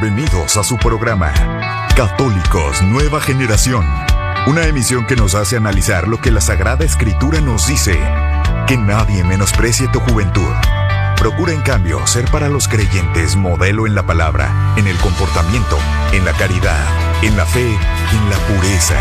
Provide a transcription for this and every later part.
Bienvenidos a su programa Católicos Nueva Generación, una emisión que nos hace analizar lo que la Sagrada Escritura nos dice: que nadie menosprecie tu juventud. Procura en cambio ser para los creyentes modelo en la palabra, en el comportamiento, en la caridad, en la fe, en la pureza.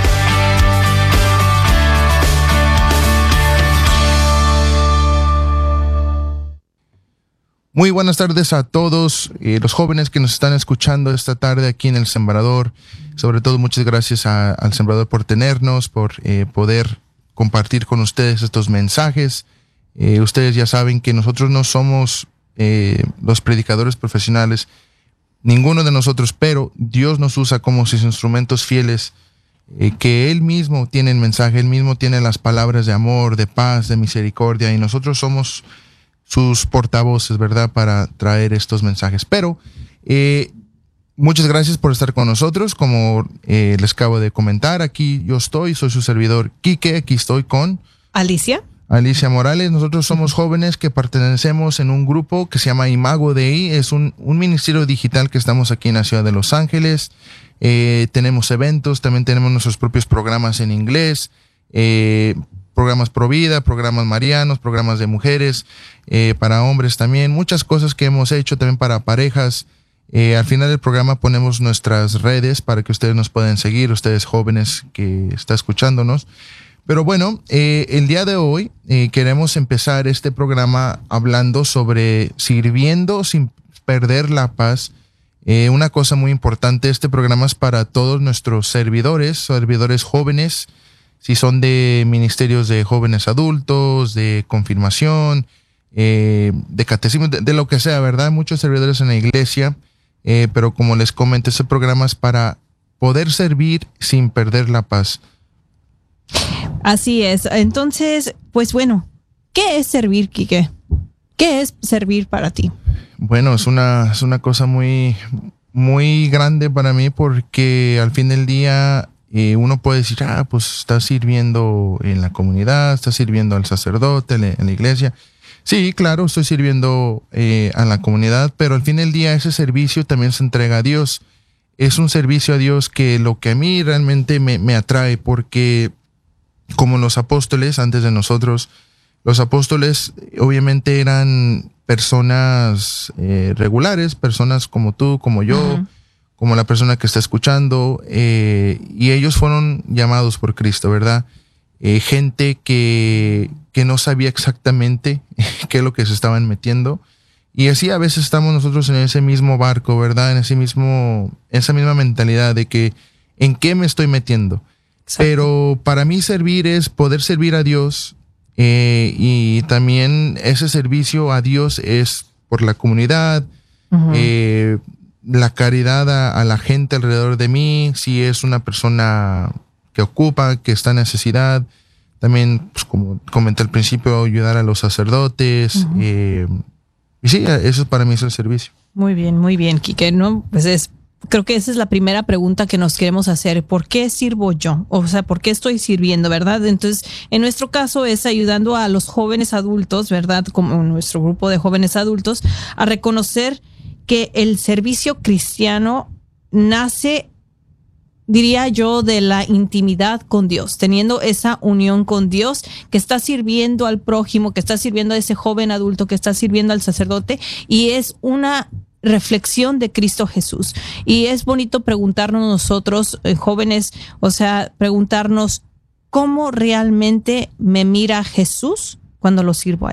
Muy buenas tardes a todos los jóvenes que nos están escuchando esta tarde aquí en El Sembrador. Sobre todo, muchas gracias al Sembrador por tenernos, por poder compartir con ustedes estos mensajes. Ustedes ya saben que nosotros no somos los predicadores profesionales, ninguno de nosotros, pero Dios nos usa como sus instrumentos fieles, que Él mismo tiene el mensaje, Él mismo tiene las palabras de amor, de paz, de misericordia, y nosotros somos sus portavoces, ¿verdad?, para traer estos mensajes. Pero muchas gracias por estar con nosotros. Como les acabo de comentar, aquí yo soy su servidor Quique. Aquí estoy con Alicia Morales. Nosotros somos jóvenes que pertenecemos en un grupo que se llama Imago Dei. Es un ministerio digital que estamos aquí en la ciudad de Los Ángeles. Tenemos eventos, también tenemos nuestros propios programas en inglés, programas pro vida, programas marianos, programas de mujeres, para hombres también, muchas cosas que hemos hecho también para parejas. Al final del programa ponemos nuestras redes para que ustedes nos puedan seguir, ustedes jóvenes que están escuchándonos. Pero bueno, el día de hoy queremos empezar este programa hablando sobre sirviendo sin perder la paz. Una cosa muy importante, este programa es para todos nuestros servidores jóvenes, si son de ministerios de jóvenes adultos, de confirmación, de catecismo, de lo que sea, ¿verdad? Muchos servidores en la iglesia, pero como les comento, este programa es para poder servir sin perder la paz. Así es. Entonces, pues bueno, ¿qué es servir, Quique? ¿Qué es servir para ti? Bueno, es una cosa muy, muy grande para mí, porque al fin del día uno puede decir, pues está sirviendo en la comunidad, está sirviendo al sacerdote, en la iglesia. Sí, claro, estoy sirviendo a la comunidad, pero al fin del día ese servicio también se entrega a Dios. Es un servicio a Dios que lo que a mí realmente me atrae, porque como los apóstoles antes de nosotros, los apóstoles obviamente eran personas regulares, personas como tú, como yo, uh-huh, como la persona que está escuchando, y ellos fueron llamados por Cristo, ¿verdad? Gente que no sabía exactamente qué es lo que se estaban metiendo, y así a veces estamos nosotros en ese mismo barco, ¿verdad? En esa misma mentalidad de que ¿en qué me estoy metiendo? Exacto. Pero para mí servir es poder servir a Dios, y también ese servicio a Dios es por la comunidad, uh-huh, la caridad a la gente alrededor de mí, si es una persona que ocupa, que está en necesidad. También, pues, como comenté al principio, ayudar a los sacerdotes. Uh-huh. Y sí, eso para mí es el servicio. Muy bien, Quique, ¿no? Pues creo que esa es la primera pregunta que nos queremos hacer. ¿Por qué sirvo yo? O sea, ¿por qué estoy sirviendo, verdad? Entonces, en nuestro caso es ayudando a los jóvenes adultos, ¿verdad? Como nuestro grupo de jóvenes adultos, a reconocer que el servicio cristiano nace, diría yo, de la intimidad con Dios, teniendo esa unión con Dios, que está sirviendo al prójimo, que está sirviendo a ese joven adulto, que está sirviendo al sacerdote, y es una reflexión de Cristo Jesús. Y es bonito preguntarnos nosotros, jóvenes, o sea, preguntarnos, ¿cómo realmente me mira Jesús cuando lo sirvo a Él?